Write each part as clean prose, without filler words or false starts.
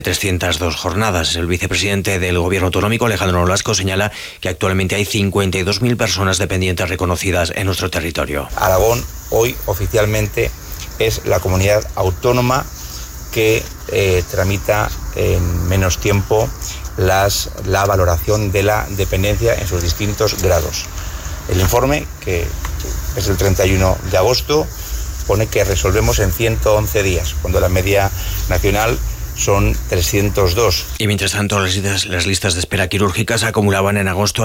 302 jornadas. El vicepresidente del Gobierno autonómico, Alejandro Nolasco, señala que actualmente hay 52.000 personas dependientes reconocidas en nuestro territorio. Aragón hoy oficialmente es la comunidad autónoma que tramita en menos tiempo la valoración de la dependencia en sus distintos grados. El informe, que es el 31 de agosto, pone que resolvemos en 111 días, cuando la media nacional son 302. Y mientras tanto, las listas de espera quirúrgicas acumulaban en agosto a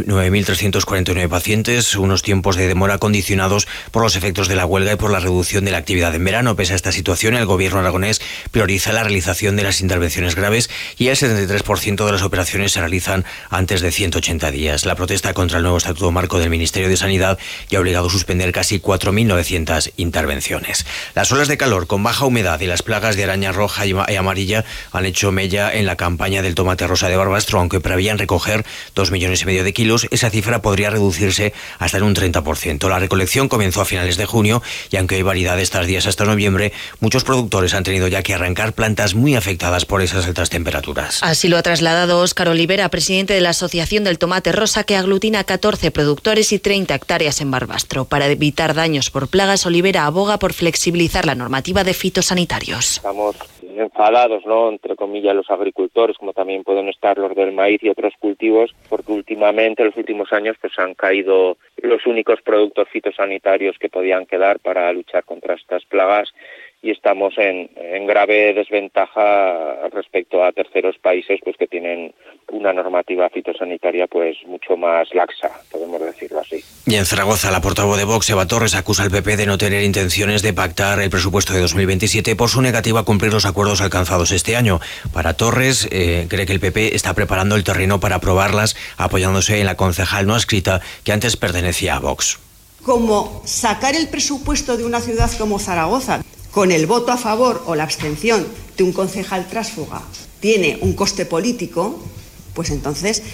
9.349 pacientes, unos tiempos de demora condicionados por los efectos de la huelga y por la reducción de la actividad en verano. Pese a esta situación, el gobierno aragonés prioriza la realización de las intervenciones graves y el 73% de las operaciones se realizan antes de 180 días. La protesta contra el nuevo estatuto marco del Ministerio de Sanidad ya ha obligado a suspender casi 4.900 intervenciones. Las olas de calor con baja humedad y las plagas de araña roja y amarilla han hecho mella en la campaña del tomate rosa de Barbastro. Aunque prevían recoger 2,5 millones de kilos, esa cifra podría reducirse hasta en un 30%. La recolección comenzó a finales de junio y aunque hay variedades tardías hasta noviembre, muchos productores han tenido ya que arrancar plantas muy afectadas por esas altas temperaturas. Así lo ha trasladado Óscar Olivera, presidente de la Asociación del Tomate Rosa, que aglutina 14 productores y 30 hectáreas en Barbastro. Para evitar daños por plagas, Olivera aboga por flexibilizar la normativa de fitosanitarios. Estamos enfadados, ¿no?, entre comillas, los agricultores, como también pueden estar los del maíz y otros cultivos, porque últimamente, en los últimos años, pues han caído los únicos productos fitosanitarios que podían quedar para luchar contra estas plagas, y estamos en grave desventaja respecto a terceros países pues que tienen una normativa fitosanitaria pues mucho más laxa, podemos decirlo así. Y en Zaragoza, la portavoz de Vox, Eva Torres, acusa al PP de no tener intenciones de pactar el presupuesto de 2027 por su negativa a cumplir los acuerdos alcanzados este año. Para Torres, cree que el PP está preparando el terreno para aprobarlas, apoyándose en la concejal no adscrita que antes pertenecía a Vox. Como sacar el presupuesto de una ciudad como Zaragoza con el voto a favor o la abstención de un concejal tránsfuga tiene un coste político, pues entonces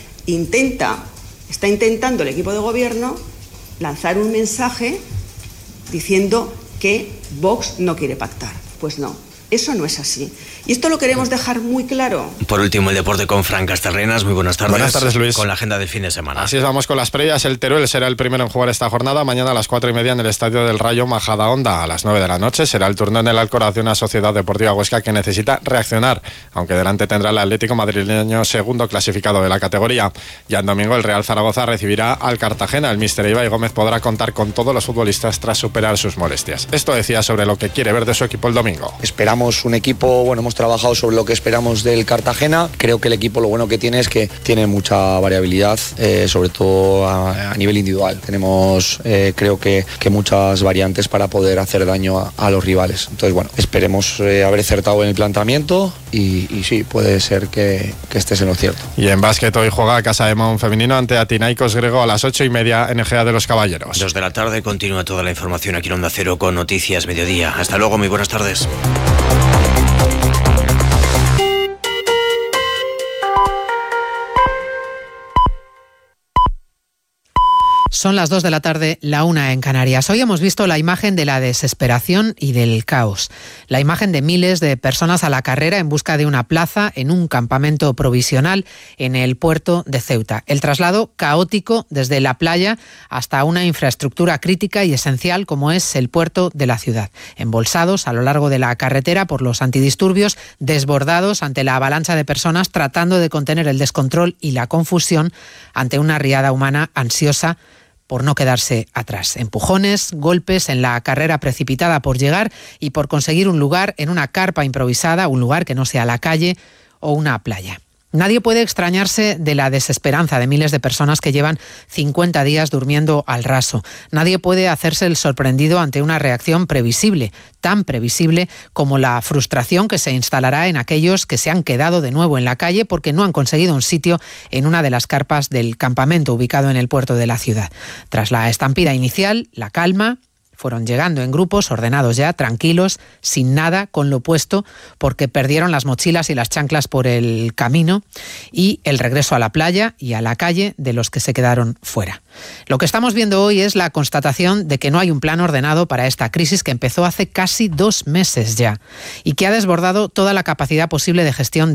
está intentando el equipo de gobierno lanzar un mensaje diciendo que Vox no quiere pactar. Pues no, eso no es así. Y esto lo queremos dejar muy claro. Por último, el deporte con Fran Castarrenas. Muy buenas tardes. Buenas tardes, Luis. Con la agenda del fin de semana. Así es, vamos con las previas. El Teruel será el primero en jugar esta jornada. Mañana a las 4:30 en el Estadio del Rayo Majadahonda. A las 9 de la noche será el turno en el Alcoraz de una Sociedad Deportiva Huesca que necesita reaccionar, aunque delante tendrá el Atlético madrileño, segundo clasificado de la categoría. Ya en domingo el Real Zaragoza recibirá al Cartagena. El míster Ibai Gómez podrá contar con todos los futbolistas tras superar sus molestias. Esto decía sobre lo que quiere ver de su equipo el domingo. Esperamos un equipo, hemos trabajado sobre lo que esperamos del Cartagena. Creo que el equipo lo bueno que tiene es que tiene mucha variabilidad, sobre todo a nivel individual. Tenemos creo que muchas variantes para poder hacer daño a los rivales. Entonces, esperemos haber acertado en el planteamiento y sí, puede ser que estés en lo cierto. Y en básquet hoy juega Casa de Mon femenino ante Athinaikos Grego a las 8:30 en Egea de los Caballeros. 2 de la tarde, continúa toda la información aquí en Onda Cero con Noticias Mediodía. Hasta luego, muy buenas tardes. Son las 2 de la tarde, la 1 en Canarias. Hoy hemos visto la imagen de la desesperación y del caos. La imagen de miles de personas a la carrera en busca de una plaza en un campamento provisional en el puerto de Ceuta. El traslado caótico desde la playa hasta una infraestructura crítica y esencial como es el puerto de la ciudad. Embolsados a lo largo de la carretera por los antidisturbios, desbordados ante la avalancha de personas tratando de contener el descontrol y la confusión ante una riada humana ansiosa por no quedarse atrás. Empujones, golpes en la carrera precipitada por llegar y por conseguir un lugar en una carpa improvisada, un lugar que no sea la calle o una playa. Nadie puede extrañarse de la desesperanza de miles de personas que llevan 50 días durmiendo al raso. Nadie puede hacerse el sorprendido ante una reacción previsible, tan previsible como la frustración que se instalará en aquellos que se han quedado de nuevo en la calle porque no han conseguido un sitio en una de las carpas del campamento ubicado en el puerto de la ciudad. Tras la estampida inicial, la calma. Fueron llegando en grupos, ordenados ya, tranquilos, sin nada, con lo puesto, porque perdieron las mochilas y las chanclas por el camino, y el regreso a la playa y a la calle de los que se quedaron fuera. Lo que estamos viendo hoy es la constatación de que no hay un plan ordenado para esta crisis que empezó hace casi 2 meses ya y que ha desbordado toda la capacidad posible de gestión